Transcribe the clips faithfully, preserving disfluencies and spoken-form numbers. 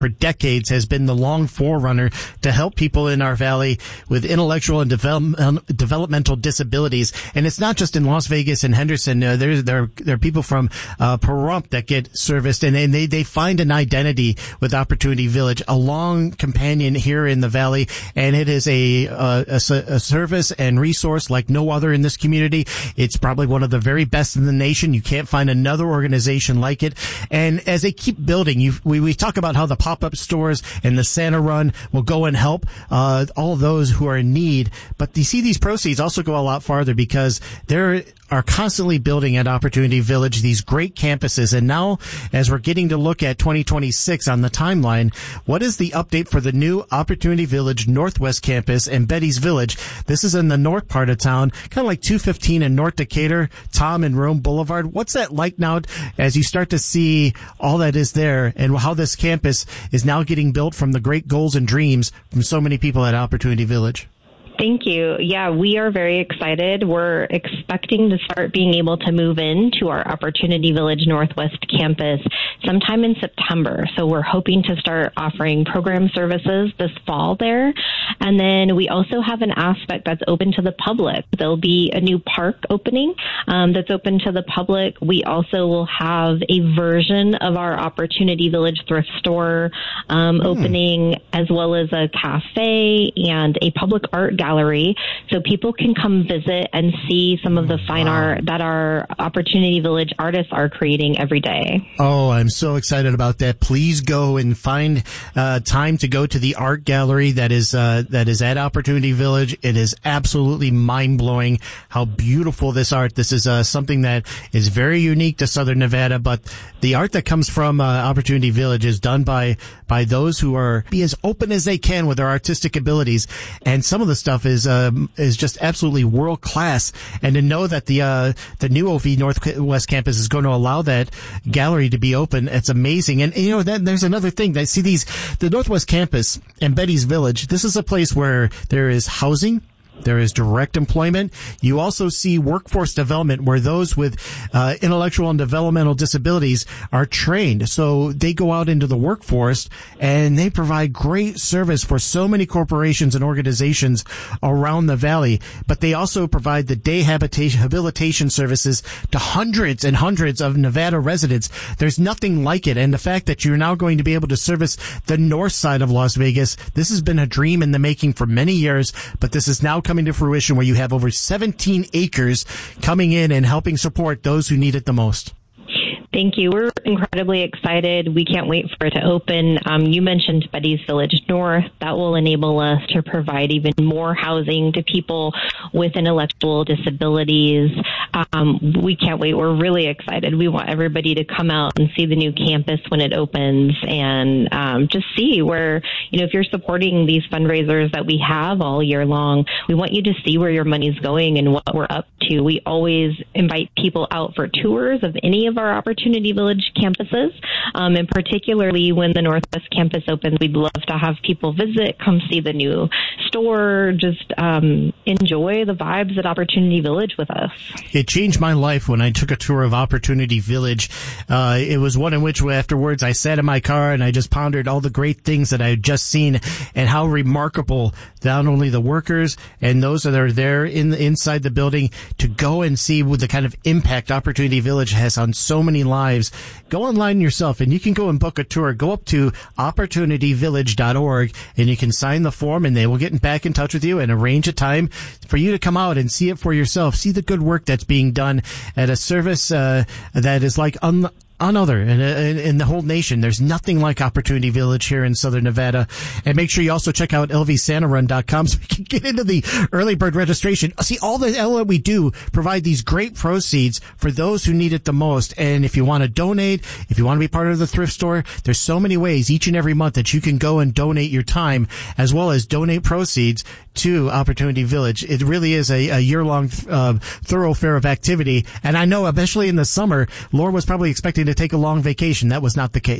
for decades has been the long forerunner to help people in our valley with intellectual and develop, developmental disabilities. And it's not just in Las Vegas and Henderson. Uh, there, there, there are people from uh, Pahrump that get serviced, and, and they, they find an identity with Opportunity Village, a long companion here in the valley, and it is a, uh, a, a service and resource like no other in this community. It's probably one of the very best in the nation. You can't find another organization like it. And as they keep building, you, we, we talk about how the pop-up stores and the Santa Run will go and help uh, all those who are in need. But you see these proceeds also go a lot farther because there are constantly building at Opportunity Village these great campuses. And now, as we're getting to look at twenty twenty-six on the timeline, what is the update for the new Opportunity Village Northwest Campus and Betty's Village? This is in the north part of town, kind of like two fifteen in North Decatur, Tom and Rome Boulevard. What's that like now as you start to see all that is there and how this campus is now getting built from the great goals and dreams from so many people at Opportunity Village? Thank you. Yeah, we are very excited. We're expecting to start being able to move into our Opportunity Village Northwest campus sometime in September. So we're hoping to start offering program services this fall there. And then we also have an aspect that's open to the public. There'll be a new park opening um, that's open to the public. We also will have a version of our Opportunity Village thrift store um, mm. opening, as well as a cafe and a public art gallery. So people can come visit and see some of the fine wow. art that our Opportunity Village artists are creating every day. Oh, I'm so excited about that. Please go and find uh, time to go to the art gallery that is uh, that is at Opportunity Village. It is absolutely mind-blowing how beautiful this art. This is uh, something that is very unique to Southern Nevada, but the art that comes from uh, Opportunity Village is done by by those who are be as open as they can with their artistic abilities, and some of the stuff is um, is just absolutely world class. And to know that the uh, the new O V Northwest Campus is going to allow that gallery to be open, it's amazing. And, and you know, that there's another thing. I see these the Northwest Campus and Betty's Village. This is a place where there is housing. There is direct employment. You also see workforce development where those with uh, intellectual and developmental disabilities are trained. So they go out into the workforce and they provide great service for so many corporations and organizations around the valley. But they also provide the day habitation, habilitation services to hundreds and hundreds of Nevada residents. There's nothing like it. And the fact that you're now going to be able to service the north side of Las Vegas, this has been a dream in the making for many years, but this is now coming to fruition where you have over seventeen acres coming in and helping support those who need it the most. Thank you. We're incredibly excited. We can't wait for it to open. Um, you mentioned Betty's Village North. That will enable us to provide even more housing to people with intellectual disabilities. Um, we can't wait. We're really excited. We want everybody to come out and see the new campus when it opens and um, just see where, you know, if you're supporting these fundraisers that we have all year long, we want you to see where your money's going and what we're up to. We always invite people out for tours of any of our opportunities. Opportunity Village campuses, um, and particularly when the Northwest Campus opens, we'd love to have people visit, come see the new store, just um, enjoy the vibes at Opportunity Village with us. It changed my life when I took a tour of Opportunity Village. Uh, it was one in which afterwards I sat in my car and I just pondered all the great things that I had just seen and how remarkable not only the workers and those that are there in the, inside the building to go and see what the kind of impact Opportunity Village has on so many lives. Go online yourself and you can go and book a tour. Go up to opportunity village dot org and you can sign the form and they will get back in touch with you and arrange a time for you to come out and see it for yourself. See the good work that's being done at a service uh, that is like un- Another in, in, in the whole nation. There's nothing like Opportunity Village here in Southern Nevada. And make sure you also check out L V Santa Run dot com so we can get into the early bird registration. See, all the all that we do provide these great proceeds for those who need it the most. And if you want to donate, if you want to be part of the thrift store, there's so many ways each and every month that you can go and donate your time as well as donate proceeds to Opportunity Village. It really is a, a year-long uh, thoroughfare of activity. And I know, especially in the summer, Laura was probably expecting to take a long vacation. That was not the case.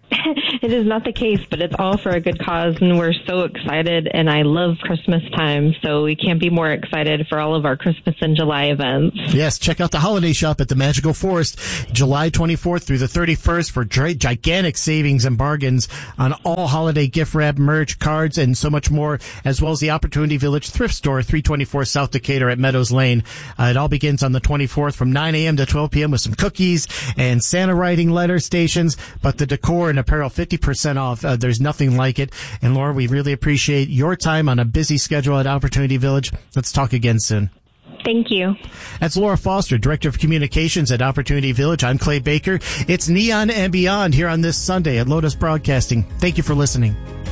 It is not the case, but it's all for a good cause, and we're so excited, and I love Christmas time, so we can't be more excited for all of our Christmas and July events. Yes, check out the holiday shop at the Magical Forest, July twenty-fourth through the thirty-first for gigantic savings and bargains on all holiday gift wrap, merch, cards, and so much more, as well as the Opportunity Village Thrift Store, three twenty-four South Decatur at Meadows Lane. Uh, it all begins on the twenty-fourth from nine a.m. to twelve p.m. with some cookies and Santa writing letter stations, but the decor and apparel fifty percent off. Uh, there's nothing like it. And Laura, we really appreciate your time on a busy schedule at Opportunity Village. Let's talk again soon. Thank you. That's Laura Foster, Director of Communications at Opportunity Village. I'm Clay Baker. It's Neon and Beyond here on this Sunday at Lotus Broadcasting. Thank you for listening.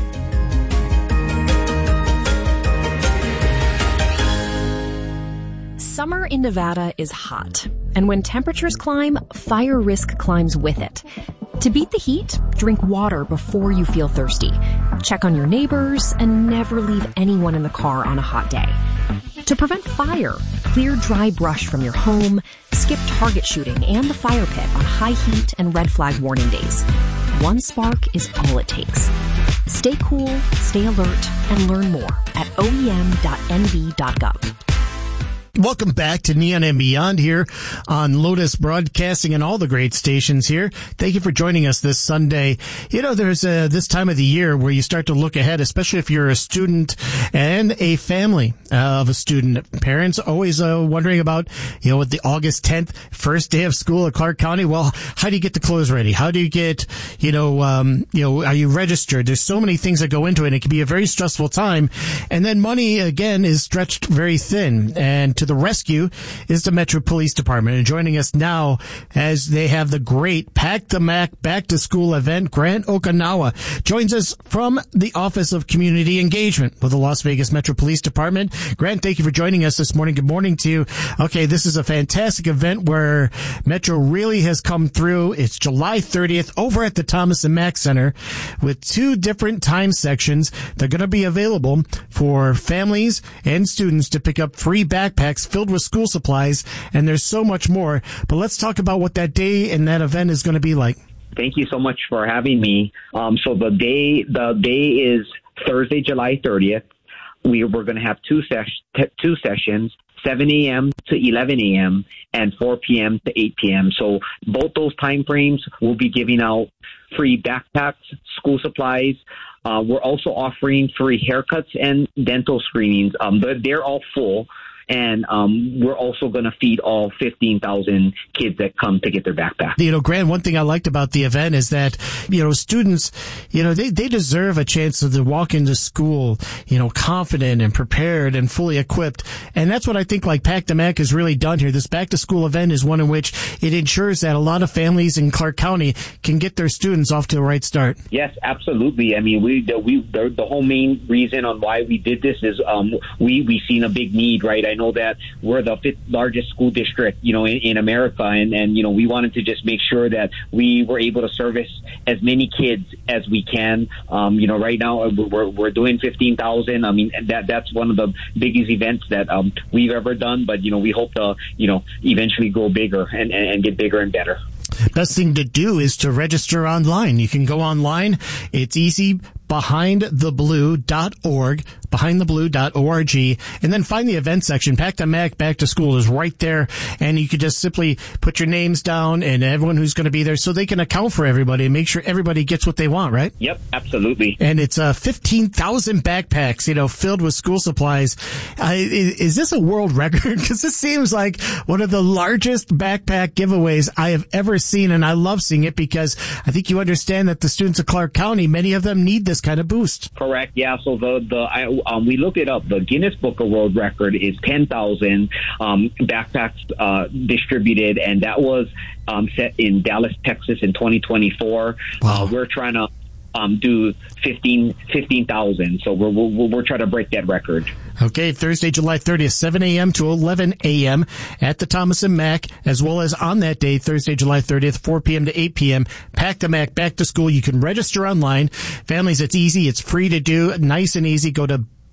Summer in Nevada is hot, and when temperatures climb, fire risk climbs with it. To beat the heat, drink water before you feel thirsty. Check on your neighbors and never leave anyone in the car on a hot day. To prevent fire, clear dry brush from your home, skip target shooting and the fire pit on high heat and red flag warning days. One spark is all it takes. Stay cool, stay alert, and learn more at O E M dot N V dot gov. Welcome back to Neon and Beyond here on Lotus Broadcasting and all the great stations here. Thank you for joining us this Sunday. You know, there's a, this time of the year where you start to look ahead, especially if you're a student and a family uh, of a student. Parents always uh, wondering about, you know, with the August tenth, first day of school at Clark County. Well, how do you get the clothes ready? How do you get, you know, um, you know, are you registered? There's so many things that go into it. And it can be a very stressful time. And then money, again, is stretched very thin. And to the rescue is the Metro Police Department. And joining us now as they have the great Pack the Mac Back to School event, Grant Okinawa joins us from the Office of Community Engagement with the Las Vegas Metro Police Department. Grant, thank you for joining us this morning. Good morning to you. Okay, this is a fantastic event where Metro really has come through. It's July thirtieth over at the Thomas and Mack Center with two different time sections. They're going to be available for families and students to pick up free backpacks filled with school supplies, and there's so much more. But let's talk about what that day and that event is going to be like. Thank you so much for having me. Um, so the day, the day is Thursday, July thirtieth. We, we're going to have two, ses- two sessions, seven a.m. to eleven a.m. and four p.m. to eight p.m. So both those time frames, we'll be giving out free backpacks, school supplies. Uh, we're also offering free haircuts and dental screenings. Um, they're, they're all full. And um, we're also going to feed all fifteen thousand kids that come to get their backpack. You know, Grant, one thing I liked about the event is that, you know, students, you know, they, they deserve a chance to walk into school, you know, confident and prepared and fully equipped. And that's what I think like Pack the Mac has really done here. This back to school event is one in which it ensures that a lot of families in Clark County can get their students off to a right start. Yes, absolutely. I mean, we, the, we, the, the whole main reason on why we did this is um, we, we seen a big need, right? I know that we're the fifth largest school district, you know, in, in America. And, and, you know, we wanted to just make sure that we were able to service as many kids as we can. Um, you know, right now we're, we're doing fifteen thousand. I mean, that, that's one of the biggest events that um, we've ever done. But, you know, we hope to, you know, eventually go bigger and, and get bigger and better. Best thing to do is to register online. You can go online. It's easy. behind the blue dot org, behind the blue dot org, and then find the event section. Pack the Mac Back to School is right there, and you could just simply put your names down and everyone who's going to be there so they can account for everybody and make sure everybody gets what they want, right? Yep, absolutely. And it's uh, fifteen thousand backpacks, you know, filled with school supplies. Uh, is, is this a world record? Because this seems like one of the largest backpack giveaways I have ever seen, and I love seeing it because I think you understand that the students of Clark County, many of them need this kind of boost. Correct. Yeah. So the the I, um, we looked it up. The Guinness Book of World Record is ten thousand um, backpacks uh, distributed, and that was um, set in Dallas, Texas, in twenty twenty-four. Wow. Uh, we're trying to um, do fifteen thousand. So we're, we're we're trying to break that record. Okay, Thursday, July thirtieth, seven a.m. to eleven a.m. at the Thomas and Mack, as well as on that day, Thursday, July thirtieth, four p.m. to eight p.m. Pack the Mac Back to School. You can register online. Families, it's easy. It's free to do. Nice and easy. Go to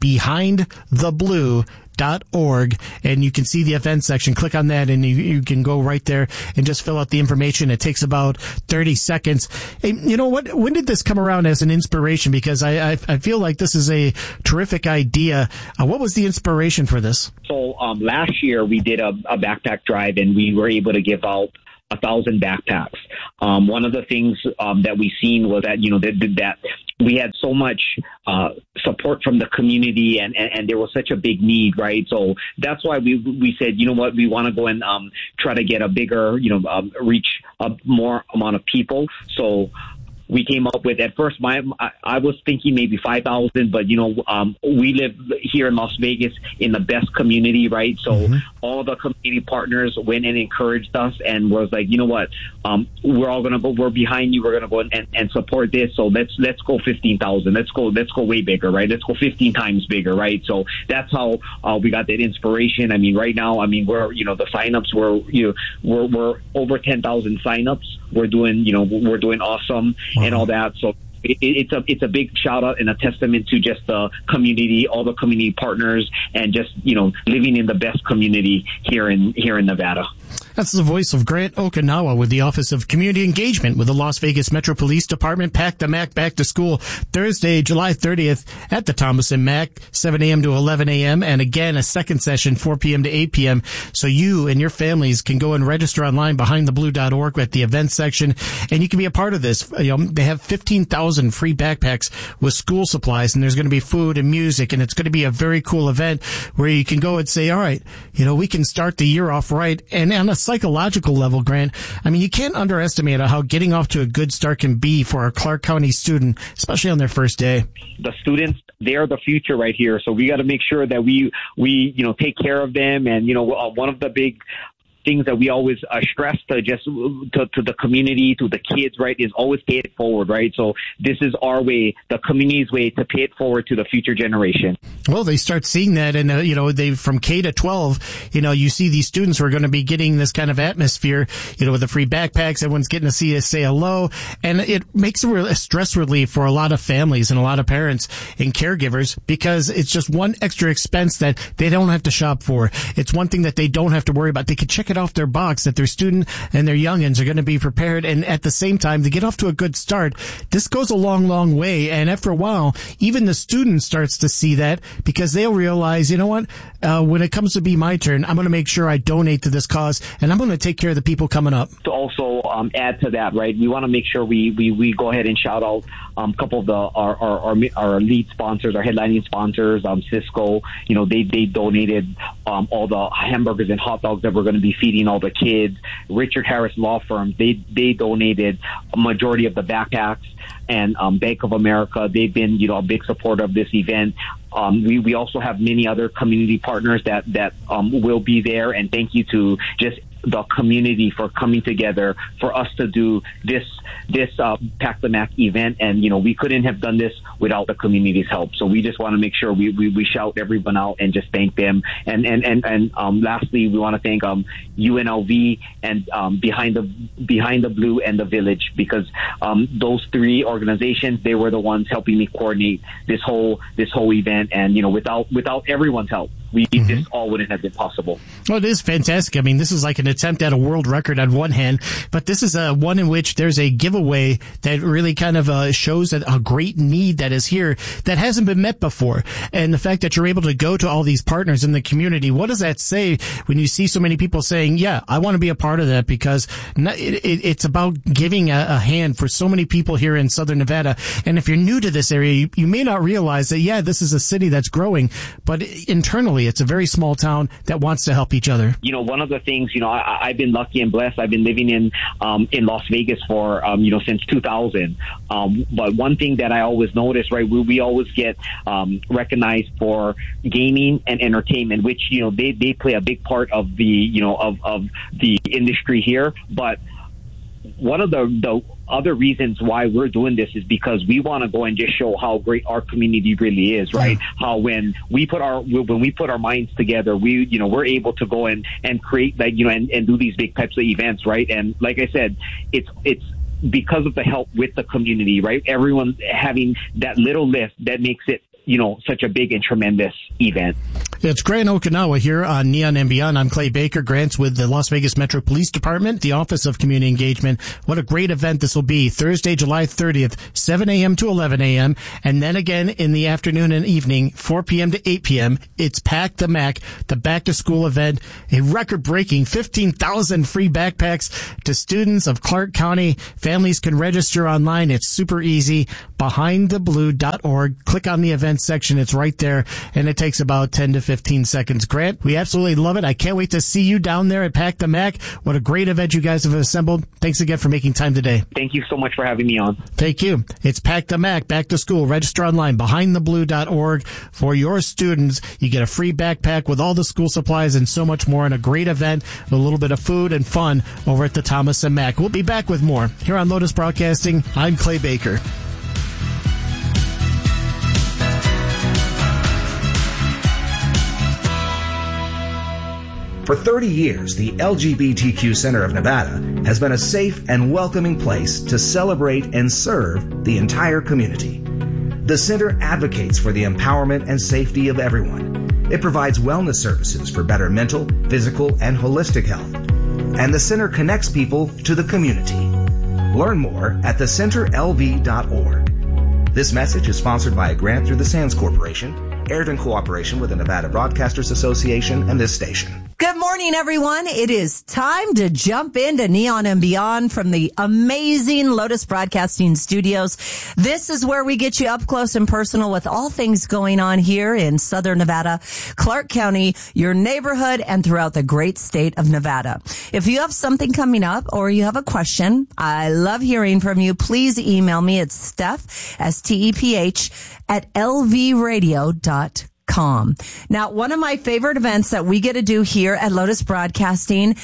behind the blue dot org, and you can see the event section. Click on that and you, you can go right there and just fill out the information. It takes about thirty seconds. Hey, you know what? When did this come around as an inspiration? Because I I, I feel like this is a terrific idea. Uh, what was the inspiration for this? So um, last year we did a, a backpack drive, and we were able to give out a thousand backpacks. Um, one of the things um, that we seen was that, you know, that, that we had so much uh, support from the community, and, and, and there was such a big need, right? So that's why we we said, you know what, we want to go and um, try to get a bigger, you know, um, reach a more amount of people. So we came up with, at first, my I, I was thinking maybe five thousand, but, you know, um, we live here in Las Vegas in the best community, right? So mm-hmm. all the community partners went and encouraged us and was like, you know what, um, we're all going to go, we're behind you, we're going to go and, and support this. So let's let's go fifteen thousand. Let's go, let's go way bigger, right? Let's go fifteen times bigger, right? So that's how uh, we got that inspiration. I mean, right now, I mean, we're, you know, the signups were, you know, we're, we're over ten thousand signups. We're doing, you know, we're doing awesome. Wow. And all that. So it, it's a it's a big shout out and a testament to just the community, all the community partners, and just, you know, living in the best community here in here in Nevada. That's the voice of Grant Okinawa with the Office of Community Engagement with the Las Vegas Metro Police Department. Pack the Mac back to school Thursday, July thirtieth at the Thomas and Mack, seven a.m. to eleven a.m. And again, a second session, four p.m. to eight p.m. So you and your families can go and register online behind the blue dot org at the events section, and you can be a part of this. You know, they have fifteen thousand free backpacks with school supplies, and there's going to be food and music, and it's going to be a very cool event where you can go and say, all right, you know, we can start the year off right. And on a psychological level, Grant, I mean, you can't underestimate how getting off to a good start can be for a Clark County student, especially on their first day. The students, they're the future right here. So we got to make sure that we, we, you know, take care of them. And, you know, uh, one of the big things that we always uh, stress to just to, to the community, to the kids, right, is always pay it forward, right? So this is our way, the community's way, to pay it forward to the future generation. Well, they start seeing that, and uh, you know, they from K to twelve, you know, you see these students who are going to be getting this kind of atmosphere, you know, with the free backpacks, everyone's getting to see us say hello, and it makes a, real, a stress relief for a lot of families and a lot of parents and caregivers, because it's just one extra expense that they don't have to shop for. It's one thing that they don't have to worry about. They can check it off their box that their student and their youngins are going to be prepared, and at the same time, to get off to a good start. This goes a long, long way, and after a while, even the student starts to see that, because they'll realize, you know what, uh, when it comes to be my turn, I'm going to make sure I donate to this cause, and I'm going to take care of the people coming up. To also um, add to that, right, we want to make sure we, we, we go ahead and shout out um, a couple of the our, our, our, our lead sponsors, our headlining sponsors, um, Cisco. You know, they, they donated um, all the hamburgers and hot dogs that we're going to be feeding all the kids. Richard Harris Law Firm, they they donated a majority of the backpacks, and um, Bank of America, they've been, you know, a big supporter of this event. Um, we, we also have many other community partners that, that um, will be there, and thank you to just the community for coming together for us to do this this uh, Pack the Mac event. And, you know, we couldn't have done this without the community's help. So we just want to make sure we, we, we shout everyone out and just thank them. And and and, and um, lastly, we want to thank um, U N L V and um, Behind the Behind the Blue and the Village, because um, those three organizations, they were the ones helping me coordinate this whole this whole event. And, you know, without without everyone's help, we mm-hmm. this all wouldn't have been possible. Well, it is fantastic. I mean, this is like an attempt at a world record on one hand, but this is a one in which there's a giveaway that really kind of uh, shows that a great need that is here that hasn't been met before. And the fact that you're able to go to all these partners in the community, what does that say when you see so many people saying, yeah, I want to be a part of that? Because it, it, it's about giving a, a hand for so many people here in Southern Nevada. And if you're new to this area, you, you may not realize that, yeah, this is a city that's growing, but internally it's a very small town that wants to help each other. You know, one of the things, you know, I, I've been lucky and blessed. I've been living in um, in Las Vegas for, um, you know, since two thousand. Um, but one thing that I always notice, right, we, we always get um, recognized for gaming and entertainment, which, you know, they, they play a big part of the, you know, of, of the industry here. But one of the, the other reasons why we're doing this is because we want to go and just show how great our community really is, right? Yeah. How when we put our when we put our minds together, we you know we're able to go and and create, like, you know, and, and do these big types of events, right? And like I said, it's it's because of the help with the community, right? Everyone having that little lift that makes it you know, such a big and tremendous event. It's Grant Okinawa here on Neon and Beyond. I'm Clay Baker. Grant's with the Las Vegas Metro Police Department, the Office of Community Engagement. What a great event this will be. Thursday, July thirtieth, seven a.m. to eleven a.m. And then again in the afternoon and evening, four p.m. to eight p.m. It's Pack the Mac, the back-to-school event. A record-breaking fifteen thousand free backpacks to students of Clark County. Families can register online. It's super easy. behind the blue dot org. Click on the events section. It's right there. And it takes about ten to fifteen seconds. Grant, we absolutely love it. I can't wait to see you down there at Pack the Mac. What a great event you guys have assembled. Thanks again for making time today. Thank you so much for having me on. Thank you. It's Pack the Mac, back to school. Register online, behind the blue dot org. For your students, you get a free backpack with all the school supplies and so much more, and a great event with a little bit of food and fun over at the Thomas and Mack. We'll be back with more here on Lotus Broadcasting. I'm Clay Baker. For thirty years, the L G B T Q Center of Nevada has been a safe and welcoming place to celebrate and serve the entire community. The center advocates for the empowerment and safety of everyone. It provides wellness services for better mental, physical, and holistic health. And the center connects people to the community. Learn more at the center L V dot org. This message is sponsored by a grant through the Sands Corporation, aired in cooperation with the Nevada Broadcasters Association and this station. Good morning, everyone. It is time to jump into Neon and Beyond from the amazing Lotus Broadcasting Studios. This is where we get you up close and personal with all things going on here in Southern Nevada, Clark County, your neighborhood, and throughout the great state of Nevada. If you have something coming up or you have a question, I love hearing from you. Please email me at Steph, S T E P H, at L V radio dot com. Com. Now, one of my favorite events that we get to do here at Lotus Broadcasting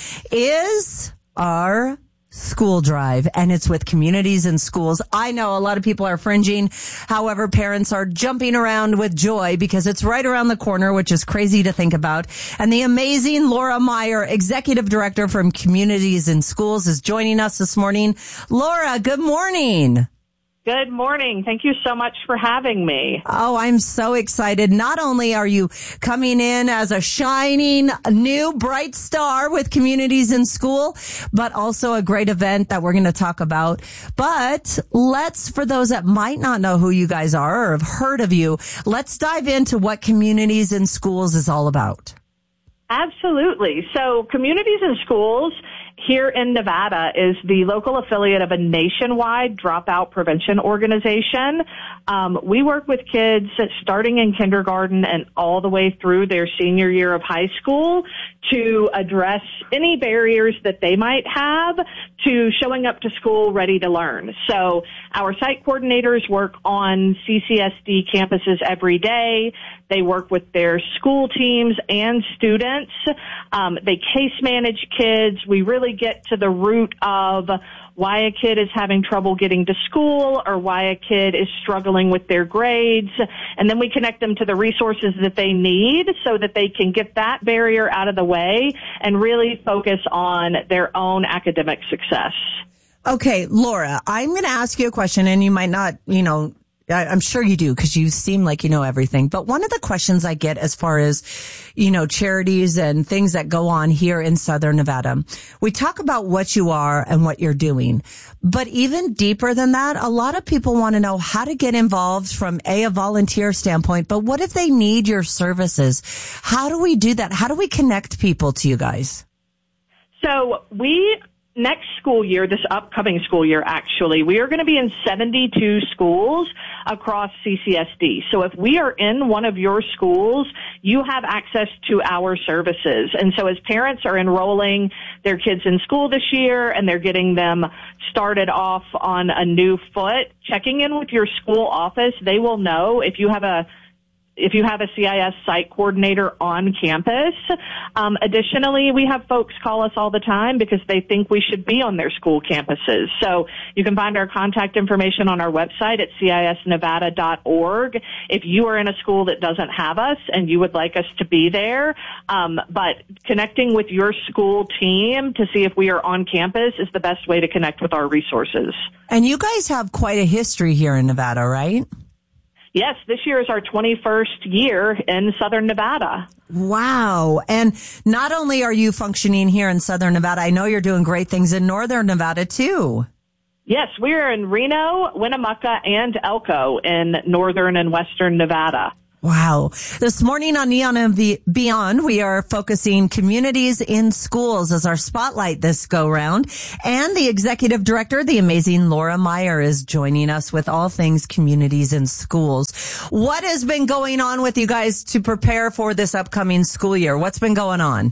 is our school drive, and it's with communities and schools. I know a lot of people are fringing. However, parents are jumping around with joy because it's right around the corner, which is crazy to think about. And the amazing Laura Meyer, Executive Director from Communities and Schools, is joining us this morning. Laura, good morning. Good morning. Thank you so much for having me. Oh, I'm so excited. Not only are you coming in as a shining new bright star with Communities in School, but also a great event that we're going to talk about. But let's, for those that might not know who you guys are or have heard of you, let's dive into what Communities in Schools is all about. Absolutely. So Communities in Schools here in Nevada is the local affiliate of a nationwide dropout prevention organization. Um, we work with kids starting in kindergarten and all the way through their senior year of high school to address any barriers that they might have to showing up to school ready to learn. So our site coordinators work on C C S D campuses every day. They work with their school teams and students. Um, they case manage kids. We really get to the root of why a kid is having trouble getting to school or why a kid is struggling with their grades. And then we connect them to the resources that they need so that they can get that barrier out of the way and really focus on their own academic success. Okay, Laura, I'm going to ask you a question, and you might not, you know, I'm sure you do because you seem like you know everything. But one of the questions I get as far as, you know, charities and things that go on here in Southern Nevada, we talk about what you are and what you're doing. But even deeper than that, a lot of people want to know how to get involved from a, a volunteer standpoint. But what if they need your services? How do we do that? How do we connect people to you guys? So we... Next school year, this upcoming school year, actually, we are going to be in seventy-two schools across C C S D. So if we are in one of your schools, you have access to our services. And so as parents are enrolling their kids in school this year and they're getting them started off on a new foot, checking in with your school office, they will know if you have a if you have a C I S site coordinator on campus. Um, additionally, we have folks call us all the time because they think we should be on their school campuses. So you can find our contact information on our website at C I S nevada dot org if you are in a school that doesn't have us and you would like us to be there. Um, but connecting with your school team to see if we are on campus is the best way to connect with our resources. And you guys have quite a history here in Nevada, right? Yes, this year is our twenty-first year in Southern Nevada. Wow. And not only are you functioning here in Southern Nevada, I know you're doing great things in Northern Nevada too. Yes, we're in Reno, Winnemucca, and Elko in Northern and Western Nevada. Wow. This morning on Neon and Beyond, we are focusing communities in schools as our spotlight this go round. And the executive director, the amazing Laura Meyer, is joining us with all things communities in schools. What has been going on with you guys to prepare for this upcoming school year? What's been going on?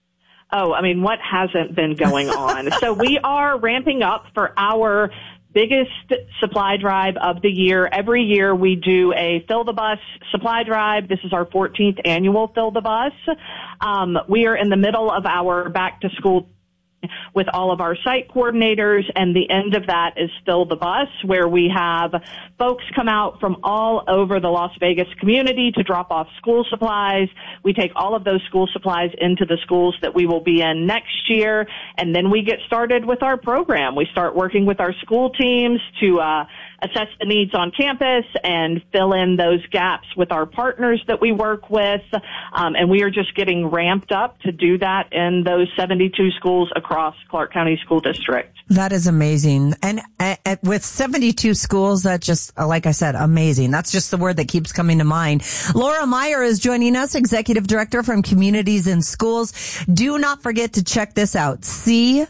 Oh, I mean, what hasn't been going on? So we are ramping up for our biggest supply drive of the year. Every year we do a Fill the Bus supply drive. This is our fourteenth annual Fill the Bus. Um, we are in the middle of our back to school with all of our site coordinators, and the end of that is Fill the Bus, where we have folks come out from all over the Las Vegas community to drop off school supplies. We take all of those school supplies into the schools that we will be in next year, and then we get started with our program. We start working with our school teams to uh assess the needs on campus and fill in those gaps with our partners that we work with. Um, and we are just getting ramped up to do that in those seventy-two schools across Clark County School District. That is amazing. And uh, with seventy-two schools, that just, like I said, amazing. That's just the word that keeps coming to mind. Laura Meyer is joining us, Executive Director from Communities in Schools. Do not forget to check this out, C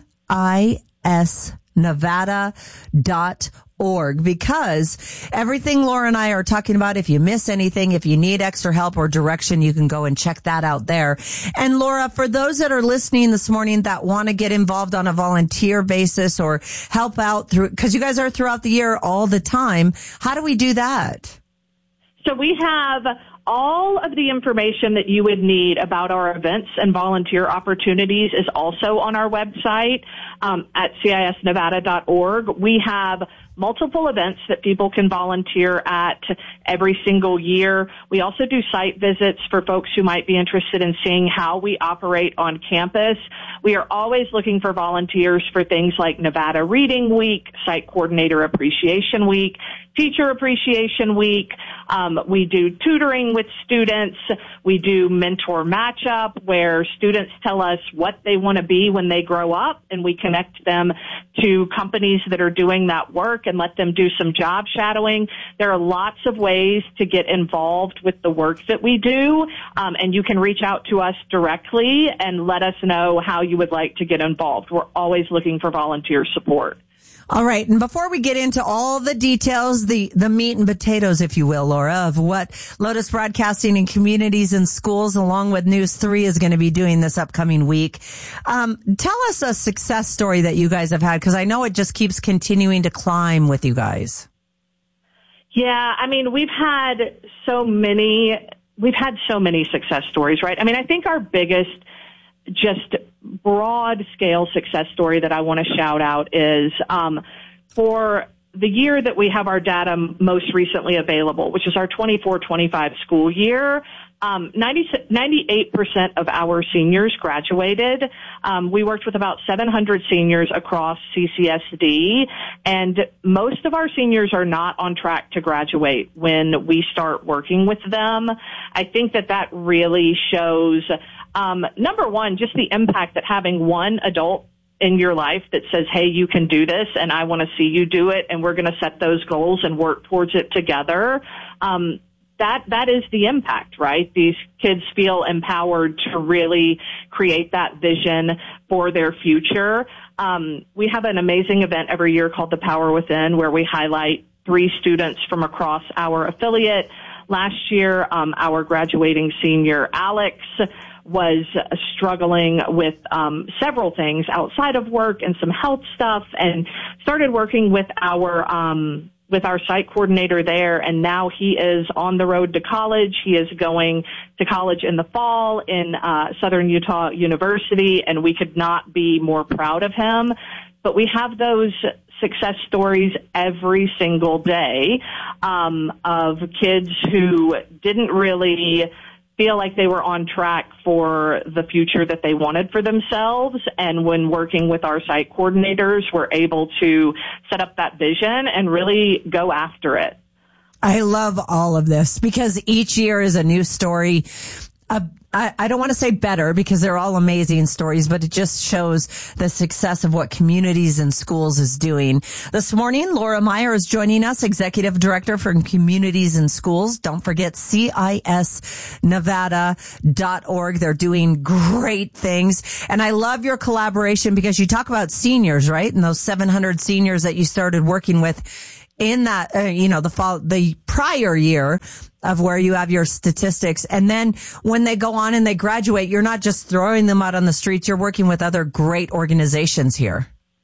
I S Nevada dot org, because everything Laura and I are talking about, if you miss anything, if you need extra help or direction, you can go and check that out there. And Laura, for those that are listening this morning that want to get involved on a volunteer basis or help out through, because you guys are throughout the year all the time, how do we do that? So we have all of the information that you would need about our events and volunteer opportunities is also on our website um, at C I S Nevada dot org. We have multiple events that people can volunteer at every single year. We also do site visits for folks who might be interested in seeing how we operate on campus. We are always looking for volunteers for things like Nevada Reading Week, Site Coordinator Appreciation Week, Teacher Appreciation Week. Um, we do tutoring with students. We do mentor matchup, where students tell us what they want to be when they grow up, and we connect them to companies that are doing that work and let them do some job shadowing. There are lots of ways to get involved with the work that we do, um, and you can reach out to us directly and let us know how you would like to get involved. We're always looking for volunteer support. All right. And before we get into all the details, the, the meat and potatoes, if you will, Laura, of what Lotus Broadcasting and Communities in Schools along with News three is going to be doing this upcoming week, um, tell us a success story that you guys have had, because I know it just keeps continuing to climb with you guys. Yeah, I mean, we've had so many, we've had so many success stories, right? I mean, I think our biggest just broad scale success story that I want to shout out is um, for the year that we have our data most recently available, which is our twenty-four twenty-five school year. Um, ninety, ninety-eight percent of our seniors graduated. Um, we worked with about seven hundred seniors across C C S D, and most of our seniors are not on track to graduate when we start working with them. I think that that really shows, um, number one, just the impact that having one adult in your life that says, hey, you can do this, and I want to see you do it, and we're going to set those goals and work towards it together. Um, That, that is the impact, right? These kids feel empowered to really create that vision for their future. Um, we have an amazing event every year called The Power Within, where we highlight three students from across our affiliate. Last year, um, our graduating senior, Alex, was struggling with um, several things outside of work and some health stuff, and started working with our um with our site coordinator there, and now he is on the road to college. He is going to college in the fall in uh, Southern Utah University, and we could not be more proud of him. But we have those success stories every single day um, of kids who didn't really feel like they were on track for the future that they wanted for themselves. And when working with our site coordinators, we're able to set up that vision and really go after it. I love all of this because each year is a new story. Uh, I, I don't want to say better because they're all amazing stories, but it just shows the success of what Communities in Schools is doing. This morning, Laura Meyer is joining us, Executive Director for Communities in Schools. Don't forget C I S Nevada dot org. They're doing great things. And I love your collaboration because you talk about seniors, right? And those seven hundred seniors that you started working with in that, uh, you know, the fall, the prior year of where you have your statistics. And then when they go on and they graduate, you're not just throwing them out on the streets. You're working with other great organizations here.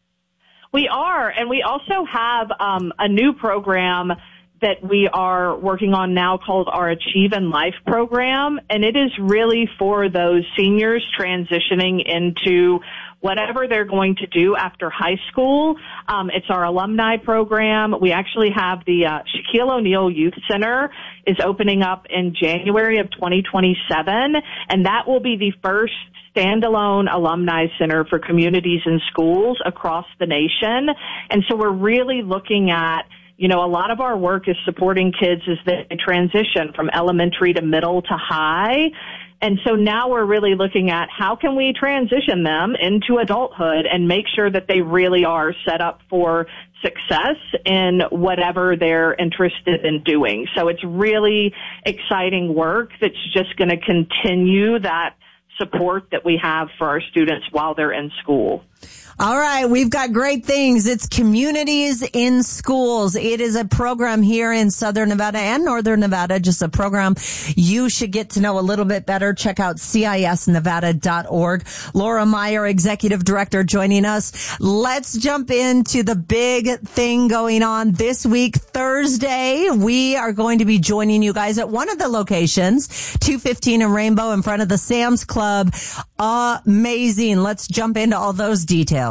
We are. And we also have um, a new program that we are working on now called our Achieve in Life program. And it is really for those seniors transitioning into whatever they're going to do after high school. Um, it's our alumni program. We actually have the uh, Shaquille O'Neal Youth Center is opening up in January of twenty twenty-seven, and that will be the first standalone alumni center for communities and schools across the nation. And so we're really looking at, you know, a lot of our work is supporting kids as they transition from elementary to middle to high. And so now we're really looking at how can we transition them into adulthood and make sure that they really are set up for success in whatever they're interested in doing. So it's really exciting work that's just going to continue that support that we have for our students while they're in school. All right, we've got great things. It's Communities in Schools. It is a program here in Southern Nevada and Northern Nevada, just a program you should get to know a little bit better. Check out C I S Nevada dot org. Laura Meyer, Executive Director, joining us. Let's jump into the big thing going on this week. Thursday, we are going to be joining you guys at one of the locations, two fifteen in Rainbow in front of the Sam's Club. Amazing. Let's jump into all those details.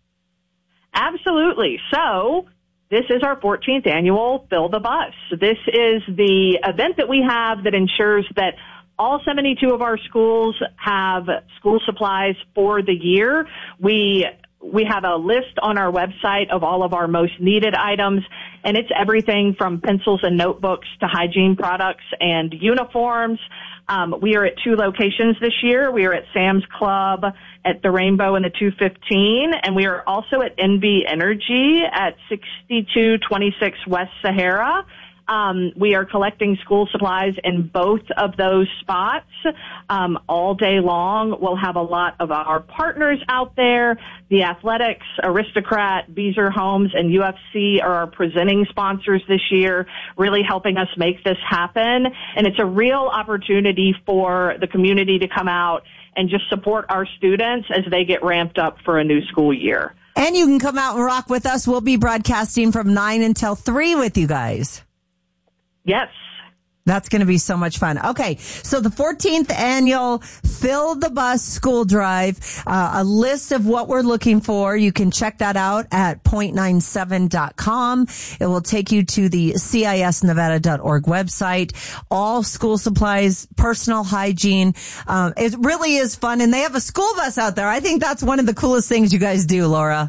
Absolutely. So this is our fourteenth annual Fill the Bus. This is the event that we have that ensures that all seventy-two of our schools have school supplies for the year. We we have a list on our website of all of our most needed items, and it's everything from pencils and notebooks to hygiene products and uniforms. Um, we are at two locations this year. We are at Sam's Club at the Rainbow and the two fifteen, and we are also at N V Energy at sixty-two twenty-six West Sahara. Um, we are collecting school supplies in both of those spots um, all day long. We'll have a lot of our partners out there. The Athletics, Aristocrat, Beezer Homes, and U F C are our presenting sponsors this year, really helping us make this happen. And it's a real opportunity for the community to come out and just support our students as they get ramped up for a new school year. And you can come out and rock with us. We'll be broadcasting from nine until three with you guys. Yes. That's going to be so much fun. Okay, so the fourteenth annual Fill the Bus School Drive, uh, a list of what we're looking for. You can check that out at point nine seven dot com. It will take you to the C I S Nevada dot org website. All school supplies, personal hygiene. Um, it really is fun, and they have a school bus out there. I think that's one of the coolest things you guys do, Laura.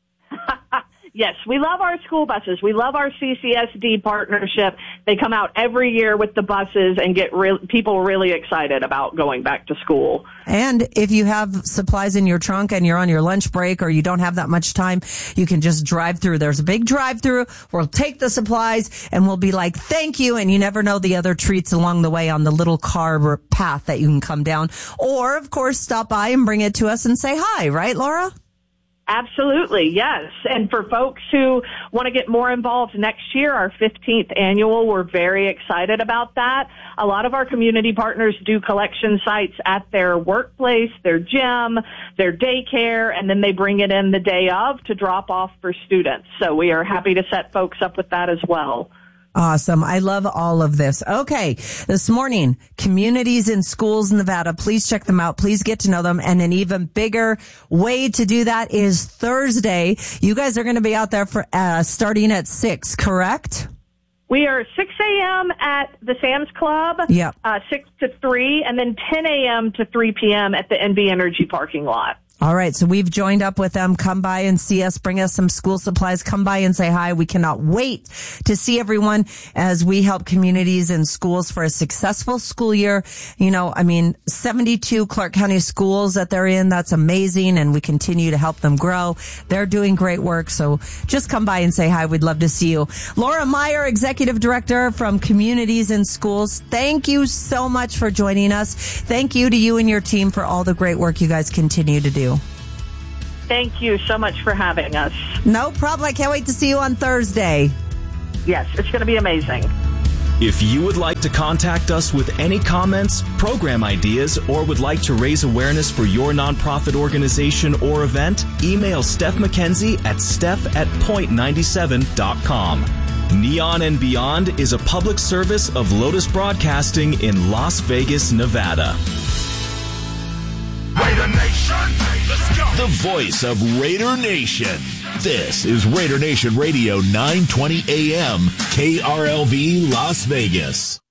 Yes, we love our school buses. We love our C C S D partnership. They come out every year with the buses and get re- people really excited about going back to school. And if you have supplies in your trunk and you're on your lunch break or you don't have that much time, you can just drive through. There's a big drive through. We'll take the supplies and we'll be like, thank you. And you never know the other treats along the way on the little car path that you can come down. Or, of course, stop by and bring it to us and say hi. Right, Laura? Absolutely, yes. And for folks who want to get more involved next year, our fifteenth annual, we're very excited about that. A lot of our community partners do collection sites at their workplace, their gym, their daycare, and then they bring it in the day of to drop off for students. So we are happy to set folks up with that as well. Awesome. I love all of this. Okay. This morning, Communities in Schools Nevada. Please check them out. Please get to know them. And an even bigger way to do that is Thursday. You guys are going to be out there for, uh, starting at six, correct? We are six a.m. at the Sam's Club, yep. uh, six to three, and then ten a.m. to three p.m. at the N V Energy parking lot. All right, so we've joined up with them. Come by and see us. Bring us some school supplies. Come by and say hi. We cannot wait to see everyone as we help communities and schools for a successful school year. You know, I mean, seventy-two Clark County schools that they're in, that's amazing, and we continue to help them grow. They're doing great work, so just come by and say hi. We'd love to see you. Laura Meyer, Executive Director from Communities in Schools, thank you so much for joining us. Thank you to you and your team for all the great work you guys continue to do. Thank you so much for having us. No problem. I can't wait to see you on Thursday. Yes, it's going to be amazing. If you would like to contact us with any comments, program ideas, or would like to raise awareness for your nonprofit organization or event, email Steph McKenzie at steph at point ninety-seven dot com. Neon and Beyond is a public service of Lotus Broadcasting in Las Vegas, Nevada. Raider Nation, let's go. The voice of Raider Nation. This is Raider Nation Radio, nine twenty A M, K R L V Las Vegas.